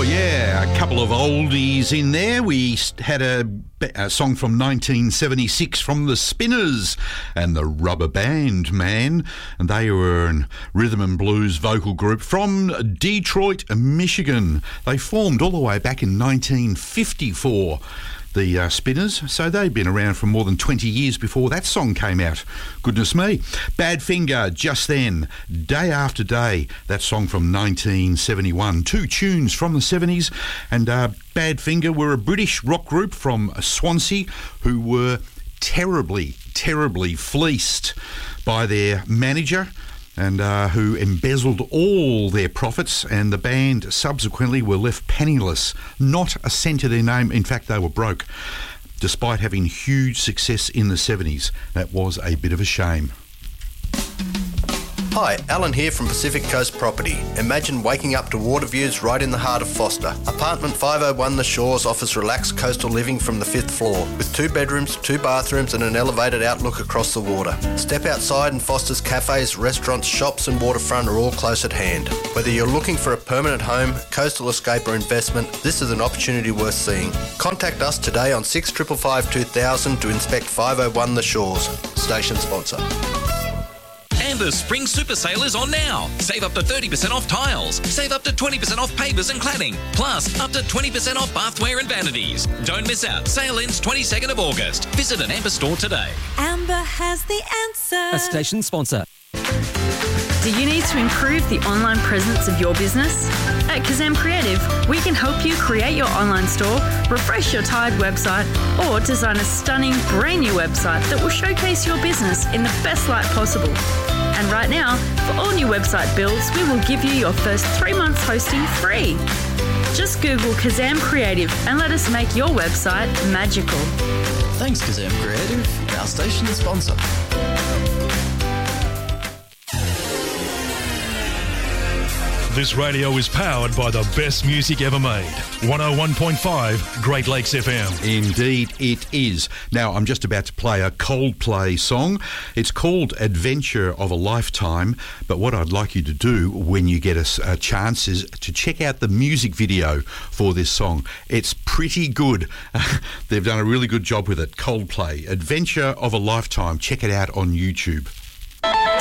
Oh, yeah, a couple of oldies in there. We had a song from 1976 from the Spinners and the Rubber Band, man. And they were a rhythm and blues vocal group from Detroit, Michigan. They formed all the way back in 1954. The Spinners, so they'd been around for more than 20 years before that song came out. Goodness me. Badfinger, Just Then, Day After Day, that song from 1971. Two tunes from the 70s, and Badfinger were a British rock group from Swansea who were terribly fleeced by their manager, and who embezzled all their profits, and the band subsequently were left penniless, not a cent to their name. In fact, they were broke, despite having huge success in the 70s. That was a bit of a shame. Hi, Alan here from Pacific Coast Property. Imagine waking up to water views right in the heart of Foster. Apartment 501 The Shores offers relaxed coastal living from the 5th floor, with 2 bedrooms, 2 bathrooms and an elevated outlook across the water. Step outside and Foster's cafes, restaurants, shops and waterfront are all close at hand. Whether you're looking for a permanent home, coastal escape or investment, this is an opportunity worth seeing. Contact us today on 6555 2000 to inspect 501 The Shores. Station sponsor. And the Spring Super Sale is on now. Save up to 30% off tiles. Save up to 20% off pavers and cladding. Plus, up to 20% off bathware and vanities. Don't miss out. Sale ends 22nd of August. Visit an Amber store today. Amber has the answer. A station sponsor. Do you need to improve the online presence of your business? At Kazam Creative, we can help you create your online store, refresh your tired website, or design a stunning brand new website that will showcase your business in the best light possible. And right now, for all new website builds, we will give you your first 3 months hosting free. Just Google Kazam Creative and let us make your website magical. Thanks, Kazam Creative, our station sponsor. This radio is powered by the best music ever made. 101.5 Great Lakes FM. Indeed it is. Now, I'm just about to play a Coldplay song. It's called Adventure of a Lifetime, but what I'd like you to do when you get a chance is to check out the music video for this song. It's pretty good. They've done a really good job with it. Coldplay, Adventure of a Lifetime. Check it out on YouTube.